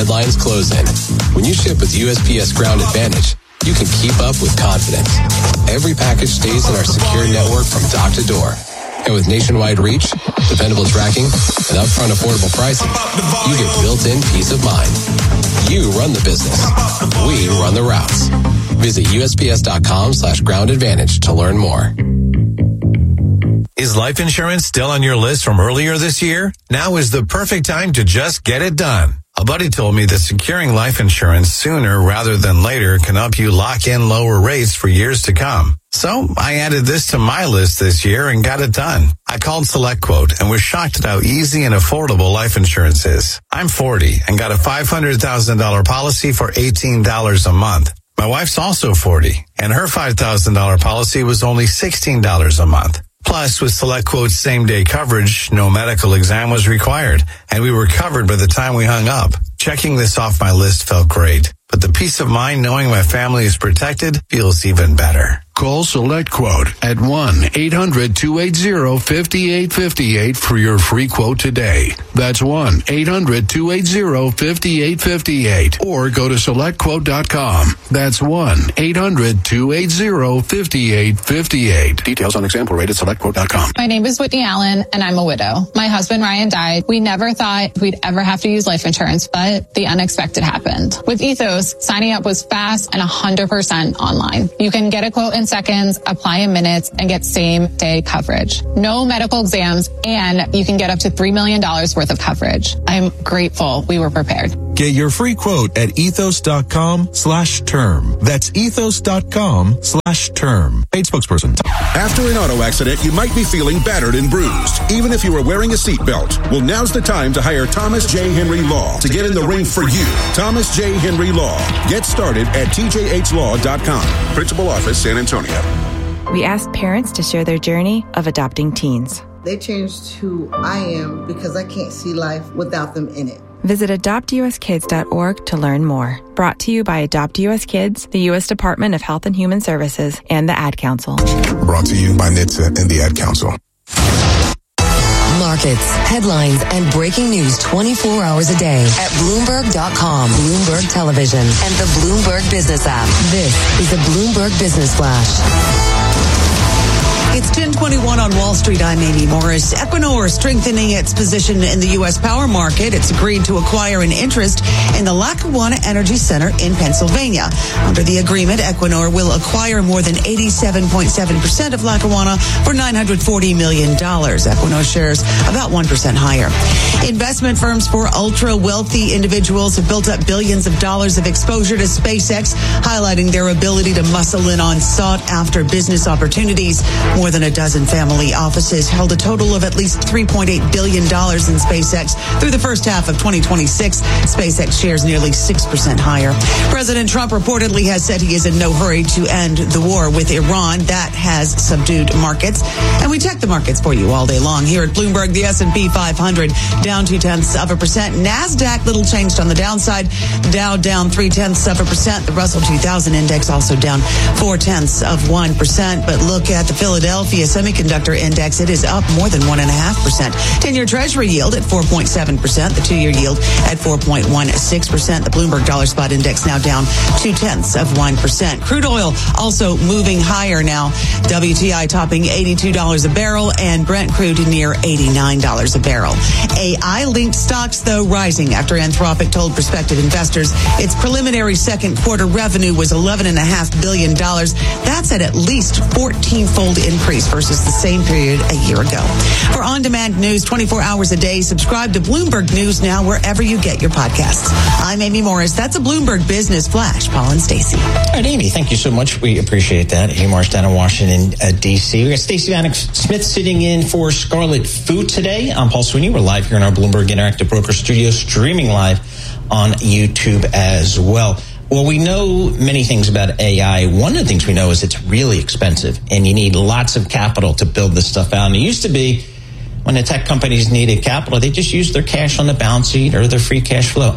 deadlines close in. When you ship with USPS Ground Advantage, you can keep up with confidence. Every package stays in our secure network from dock to door. And with nationwide reach, dependable tracking, and upfront affordable pricing, you get built-in peace of mind. You run the business. We run the routes. Visit USPS.com/Ground Advantage to learn more. Is life insurance still on your list from earlier this year? Now is the perfect time to just get it done. A buddy told me that securing life insurance sooner rather than later can help you lock in lower rates for years to come. So I added this to my list this year and got it done. I called SelectQuote and was shocked at how easy and affordable life insurance is. I'm 40 and got a $500,000 policy for $18 a month. My wife's also 40 and her $5,000 policy was only $16 a month. Plus, with SelectQuote's same-day coverage, no medical exam was required, and we were covered by the time we hung up. Checking this off my list felt great, but the peace of mind knowing my family is protected feels even better. Call SelectQuote at 1-800-280-5858 for your free quote today. That's 1-800-280-5858. Or go to SelectQuote.com. That's 1-800-280-5858. Details on example rate at SelectQuote.com. My name is Whitney Allen, and I'm a widow. My husband, Ryan, died. We never thought we'd ever have to use life insurance, but the unexpected happened. With Ethos, signing up was fast and 100% online. You can get a quote in seconds, apply in minutes, and get same-day coverage. No medical exams, and you can get up to $3 million worth of coverage. I'm grateful we were prepared. Get your free quote at ethos.com/term. That's ethos.com/term. Paid spokesperson. After an auto accident, you might be feeling battered and bruised, even if you were wearing a seatbelt. Well, now's the time to hire Thomas J. Henry Law to get in the ring for you. Thomas J. Henry Law. Get started at tjhlaw.com. Principal Office, San Antonio. We asked parents to share their journey of adopting teens. They changed who I am because I can't see life without them in it. Visit adoptuskids.org to learn more. Brought to you by Adopt US Kids, the U.S. Department of Health and Human Services, and the Ad Council. Brought to you by NHTSA and the Ad Council. Markets, headlines, and breaking news 24 hours a day at Bloomberg.com, Bloomberg Television, and the Bloomberg Business app. This is the Bloomberg Business Flash. It's 10:21 on Wall Street. I'm Amy Morris. Equinor strengthening its position in the U.S. power market. It's agreed to acquire an interest in the Lackawanna Energy Center in Pennsylvania. Under the agreement, Equinor will acquire more than 87.7% of Lackawanna for $940 million. Equinor shares about 1% higher. Investment firms for ultra-wealthy individuals have built up billions of dollars of exposure to SpaceX, highlighting their ability to muscle in on sought-after business opportunities. More than a dozen family offices held a total of at least $3.8 billion in SpaceX through the first half of 2026. SpaceX shares nearly 6% higher. President Trump reportedly has said he is in no hurry to end the war with Iran. That has subdued markets. And we check the markets for you all day long. Here at Bloomberg, the S&P 500 down 0.2%. NASDAQ little changed on the downside. Dow down 0.3%. The Russell 2000 index also down 0.4%. But look at the Philadelphia Semiconductor Index. It is up more than 1.5%. 10-year Treasury yield at 4.7%. The 2-year yield at 4.16%. The Bloomberg Dollar Spot Index now down 0.2%. Crude oil also moving higher now. WTI topping $82 a barrel and Brent crude near $89 a barrel. AI-linked stocks, though, rising after Anthropic told prospective investors its preliminary second quarter revenue was $11.5 billion. That's at least 14-fold increase versus the same period a year ago. For on-demand news 24 hours a day, subscribe to Bloomberg News now wherever you get your podcasts. I'm Amy Morris. That's a Bloomberg Business Flash. Paul and Stacey. All right, Amy, thank you so much. We appreciate that. Amy Morris down in Washington, D.C. We got Stacey Vanek Smith sitting in for Scarlet Fu today. I'm Paul Sweeney. We're live here in our Bloomberg Interactive Broker Studio, streaming live on YouTube as well. Well, we know many things about AI. One of the things we know is it's really expensive, and you need lots of capital to build this stuff out. And it used to be when the tech companies needed capital, they just used their cash on the balance sheet or their free cash flow.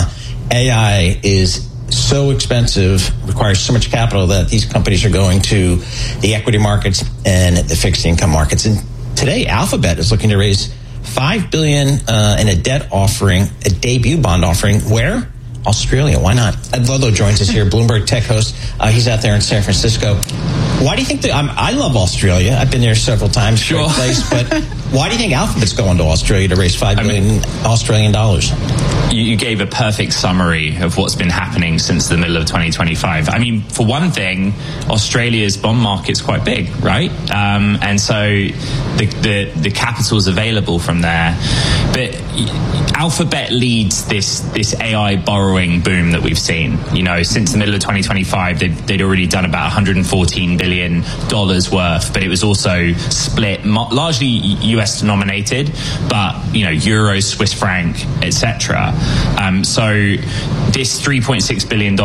AI is so expensive, requires so much capital that these companies are going to the equity markets and the fixed income markets. And today, Alphabet is looking to raise $5 billion in a debt offering, a debut bond offering. Where? Australia. Why not? Ed Ludlow joins us here, Bloomberg tech host. He's out there in San Francisco. Why do you think that? I love Australia. I've been there several times. Sure. Great place, but why do you think Alphabet's going to Australia to raise $5 billion Australian dollars? You gave a perfect summary of what's been happening since the middle of 2025. I mean, for one thing, Australia's bond market's quite big, right? And so the capital's available from there. But Alphabet leads this AI borrowing boom that we've seen. You know, since the middle of 2025, they'd already done about $114 billion worth, but it was also split, largely US denominated, but, you know, euro, Swiss franc, etc. So this $3.6 billion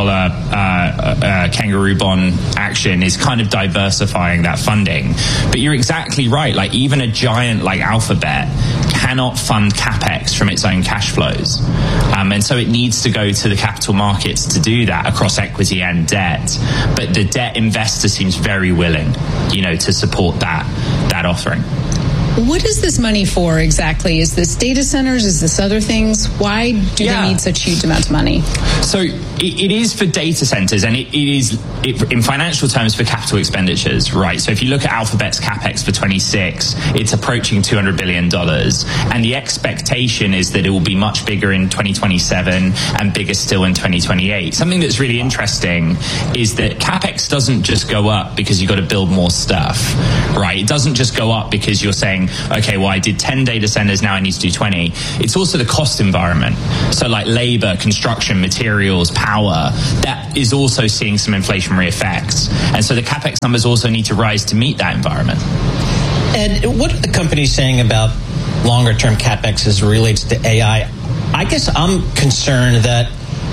kangaroo bond action is kind of diversifying that funding. But you're exactly right. Like, even a giant like Alphabet cannot fund CapEx from its own cash flows. And so it needs to go to the capital markets to do that across equity and debt. But the debt investor seems very willing, you know, to support that offering. What is this money for exactly? Is this data centers? Is this other things? Why do they need such huge amounts of money? So it is for data centers, and it is in financial terms for capital expenditures, right? So if you look at Alphabet's CapEx for 26, it's approaching $200 billion. And the expectation is that it will be much bigger in 2027 and bigger still in 2028. Something that's really interesting is that CapEx doesn't just go up because you've got to build more stuff, right? It doesn't just go up because you're saying, okay, well, I did 10 data centers, now I need to do 20. It's also the cost environment. So like labor, construction, materials, power, that is also seeing some inflationary effects. And so the CapEx numbers also need to rise to meet that environment. Ed, what are the companies saying about longer term CapEx as it relates to AI? I guess I'm concerned that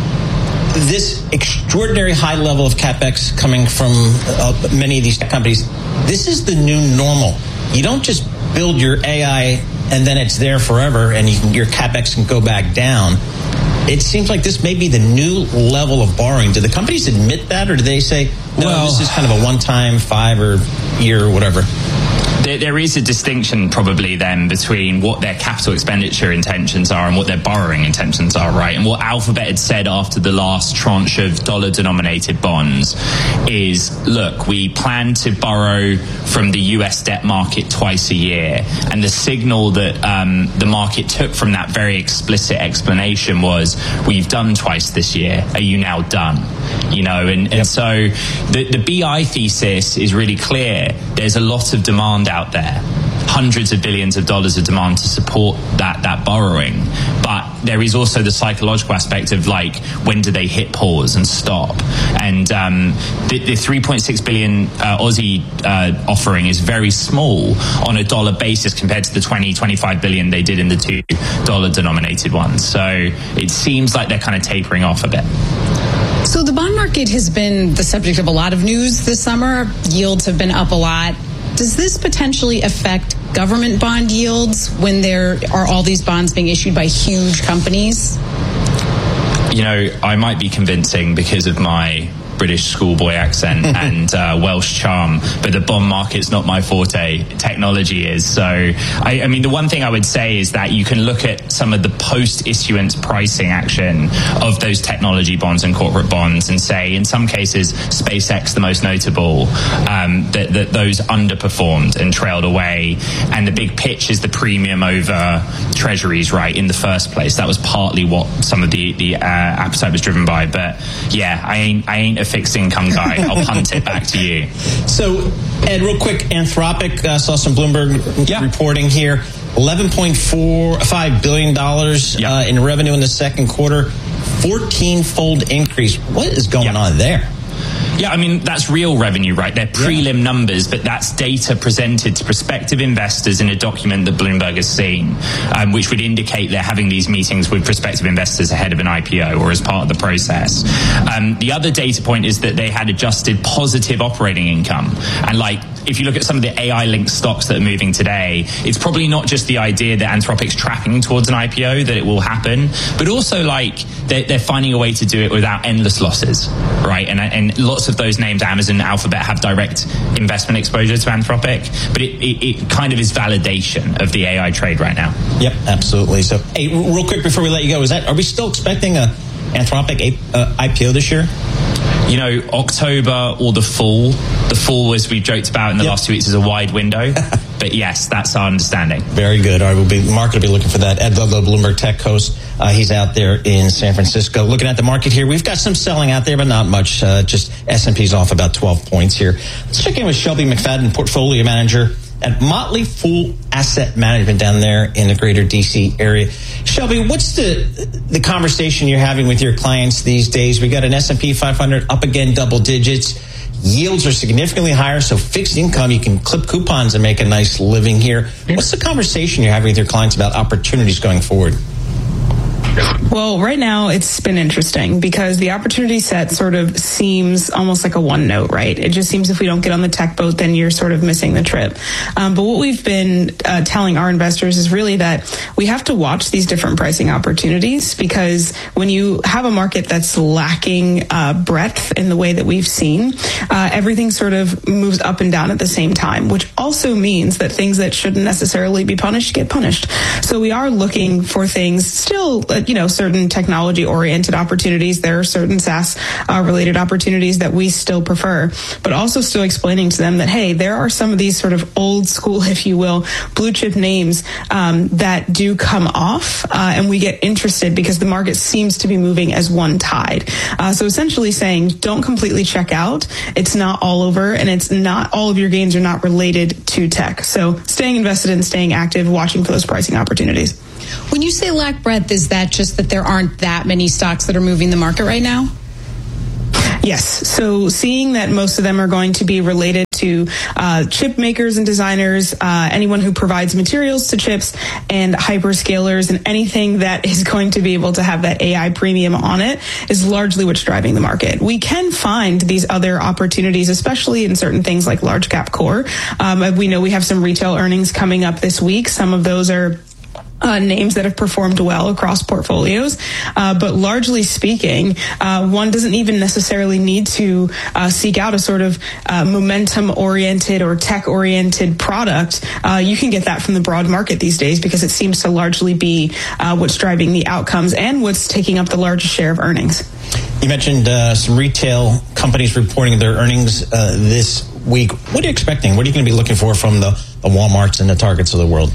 this extraordinary high level of CapEx coming from many of these companies, this is the new normal. You don't just build your AI and then it's there forever and your CapEx can go back down. It seems like this may be the new level of borrowing. Do the companies admit that, or do they say, no, this is kind of a one-time 5 or year or whatever? There is a distinction probably then between what their capital expenditure intentions are and what their borrowing intentions are, right? And what Alphabet had said after the last tranche of dollar-denominated bonds is, look, we plan to borrow from the US debt market twice a year. And the signal that the market took from that very explicit explanation was, we've done twice this year. Are you now done? You know, and so the BI thesis is really clear. There's a lot of demand out there, hundreds of billions of dollars of demand to support that borrowing. But there is also the psychological aspect of, like, when do they hit pause and stop? And the 3.6 billion Aussie offering is very small on a dollar basis compared to the 25 billion they did in the $2 denominated ones. So it seems like they're kind of tapering off a bit. So the bond market has been the subject of a lot of news this summer. Yields have been up a lot. Does this potentially affect government bond yields when there are all these bonds being issued by huge companies? You know, I might be convincing because of my British schoolboy accent and Welsh charm, but the bond market's not my forte. Technology is. So, I mean, the one thing I would say is that you can look at some of the post-issuance pricing action of those technology bonds and corporate bonds and say, in some cases, SpaceX, the most notable, that those underperformed and trailed away. And the big pitch is the premium over treasuries, right, in the first place. That was partly what some of the appetite was driven by. But yeah, I ain't a fixed income guy. I'll punt it back to you. So, Ed, real quick, Anthropic, saw some Bloomberg reporting here. $11.45 billion in revenue in the second quarter, 14-fold increase. What is going on there? Yeah, I mean, that's real revenue, right? They're prelim numbers, but that's data presented to prospective investors in a document that Bloomberg has seen, which would indicate they're having these meetings with prospective investors ahead of an IPO or as part of the process. The other data point is that they had adjusted positive operating income. And like, if you look at some of the AI-linked stocks that are moving today, it's probably not just the idea that Anthropic's tracking towards an IPO, that it will happen, but also like they're finding a way to do it without endless losses, right? And lots of those names, Amazon, Alphabet, have direct investment exposure to Anthropic, but it kind of is validation of the AI trade right now. Yep, absolutely. So, hey, real quick before we let you go, are we still expecting an Anthropic IPO this year? You know, October or the fall. The fall, as we joked about in the last 2 weeks, is a wide window. But yes, that's our understanding. Very good. All right, the market will be looking for that. Ed Ludlow, Bloomberg Tech host. He's out there in San Francisco. Looking at the market here, we've got some selling out there, but not much. Just S&P's off about 12 points here. Let's check in with Shelby McFadden, portfolio manager at Motley Fool Asset Management down there in the greater D.C. area. Shelby, what's the conversation you're having with your clients these days? We got an S&P 500 up again double digits. Yields are significantly higher, so fixed income, you can clip coupons and make a nice living here. What's the conversation you're having with your clients about opportunities going forward? Well, right now it's been interesting because the opportunity set sort of seems almost like a one note, right? It just seems if we don't get on the tech boat, then you're sort of missing the trip. But what we've been telling our investors is really that we have to watch these different pricing opportunities, because when you have a market that's lacking breadth in the way that we've seen, everything sort of moves up and down at the same time, which also means that things that shouldn't necessarily be punished get punished. So we are looking for things still, certain technology-oriented opportunities. There are certain SaaS-related opportunities that we still prefer, but also still explaining to them that, hey, there are some of these sort of old school, if you will, blue-chip names that do come off, and we get interested because the market seems to be moving as one tide. So essentially saying, don't completely check out. It's not all over, and it's not all of your gains are not related to tech. So staying invested and staying active, watching for those pricing opportunities. When you say lack breadth, is that just that there aren't that many stocks that are moving the market right now? Yes. So seeing that most of them are going to be related to chip makers and designers, anyone who provides materials to chips, and hyperscalers, and anything that is going to be able to have that AI premium on it is largely what's driving the market. We can find these other opportunities, especially in certain things like large cap core. We know we have some retail earnings coming up this week. Some of those are names that have performed well across portfolios. But largely speaking, one doesn't even necessarily need to seek out a sort of momentum-oriented or tech-oriented product. You can get that from the broad market these days because it seems to largely be what's driving the outcomes and what's taking up the largest share of earnings. You mentioned some retail companies reporting their earnings this week. What are you expecting? What are you going to be looking for from the Walmarts and the Targets of the world?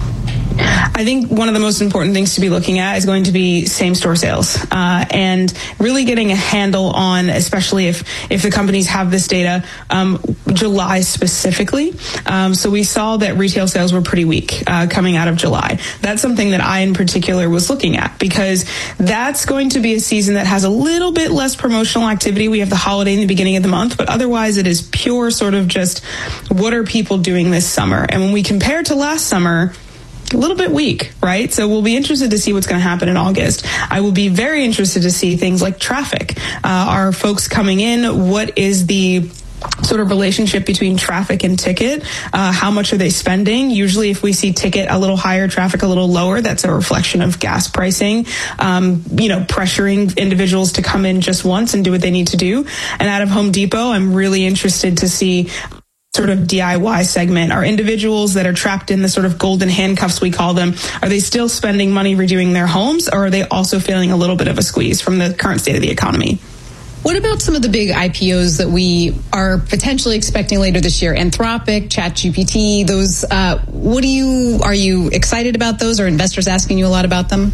I think one of the most important things to be looking at is going to be same-store sales, and really getting a handle on, especially if the companies have this data, July specifically. So we saw that retail sales were pretty weak coming out of July. That's something that I in particular was looking at, because that's going to be a season that has a little bit less promotional activity. We have the holiday in the beginning of the month, but otherwise it is pure sort of just what are people doing this summer? And when we compare to last summer, a little bit weak, right? So we'll be interested to see what's going to happen in August. I will be very interested to see things like traffic. Are folks coming in? What is the sort of relationship between traffic and ticket? How much are they spending? Usually if we see ticket a little higher, traffic a little lower, that's a reflection of gas pricing, pressuring individuals to come in just once and do what they need to do. And out of Home Depot, I'm really interested to see sort of DIY segment. Are individuals that are trapped in the sort of golden handcuffs, we call them, are they still spending money redoing their homes, or are they also feeling a little bit of a squeeze from the current state of the economy? What about some of the big IPOs that we are potentially expecting later this year? Anthropic, ChatGPT, those, are you excited about those? Are investors asking you a lot about them?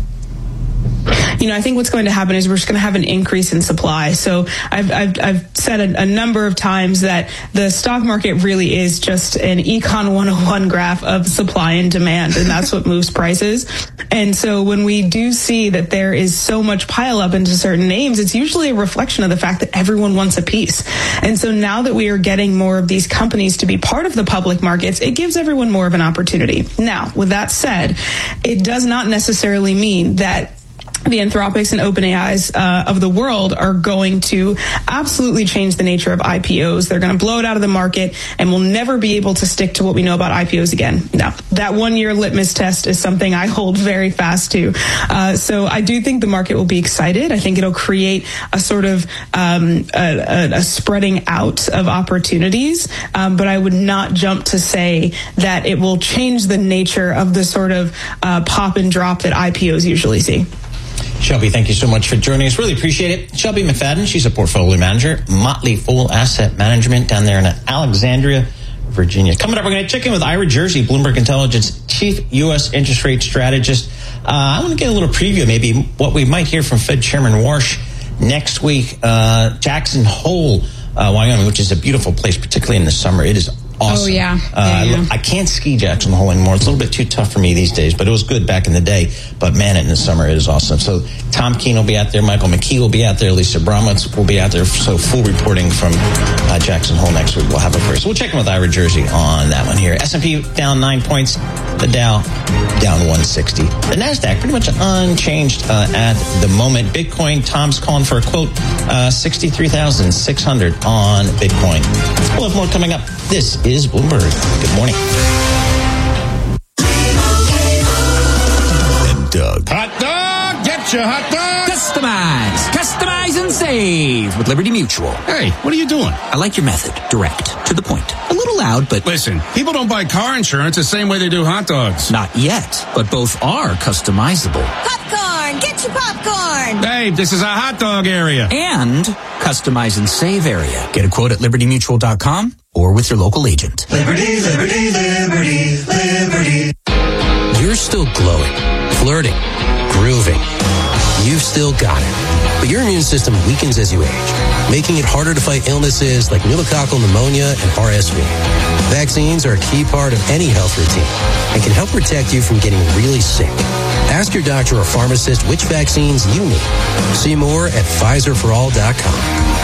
I think what's going to happen is we're just going to have an increase in supply. So I've said a number of times that the stock market really is just an Econ 101 graph of supply and demand, and that's what moves prices. And so when we do see that there is so much pile up into certain names, it's usually a reflection of the fact that everyone wants a piece. And so now that we are getting more of these companies to be part of the public markets, it gives everyone more of an opportunity. Now, with that said, it does not necessarily mean that the Anthropics and OpenAIs of the world are going to absolutely change the nature of IPOs. They're going to blow it out of the market, and we'll never be able to stick to what we know about IPOs again. No, that 1 year litmus test is something I hold very fast to. So I do think the market will be excited. I think it'll create a sort of a spreading out of opportunities, but I would not jump to say that it will change the nature of the sort of pop and drop that IPOs usually see. Shelby, thank you so much for joining us. Really appreciate it. Shelby McFadden, she's a portfolio manager, Motley Fool Asset Management down there in Alexandria, Virginia. Coming up, we're going to check in with Ira Jersey, Bloomberg Intelligence Chief U.S. Interest Rate Strategist. I want to get a little preview, maybe what we might hear from Fed Chairman Warsh next week. Jackson Hole, Wyoming, which is a beautiful place, particularly in the summer. It is awesome. Oh, yeah. I can't ski Jackson Hole anymore. It's a little bit too tough for me these days, but it was good back in the day. But, man, in the summer, it is awesome. So Tom Keene will be out there. Michael McKee will be out there. Lisa Bramwitz will be out there. So full reporting from Jackson Hole next week. We'll have it for you. So we'll check in with Ira Jersey on that one here. S&P down 9 points. The Dow down 160. The NASDAQ pretty much unchanged at the moment. Bitcoin, Tom's calling for a quote, 63,600 on Bitcoin. We'll have more coming up. This is Bloomberg. Good morning. And Doug. Hot dog! Get your hot dog! Customize and save with Liberty Mutual. Hey, what are you doing? I like your method. Direct. To the point. A little loud, but... Listen, people don't buy car insurance the same way they do hot dogs. Not yet, but both are customizable. Popcorn! Get your popcorn! Hey, this is a hot dog area. And customize and save area. Get a quote at libertymutual.com or with your local agent. Liberty, liberty, liberty, liberty. You're still glowing, flirting, grooving. You've still got it. But your immune system weakens as you age, making it harder to fight illnesses like pneumococcal pneumonia and RSV. Vaccines are a key part of any health routine and can help protect you from getting really sick. Ask your doctor or pharmacist which vaccines you need. See more at PfizerForAll.com.